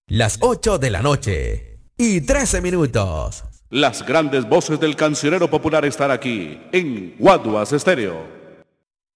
Las 8 de la noche y 13 minutos. Las grandes voces del cancionero popular están aquí en Guaduas Estéreo.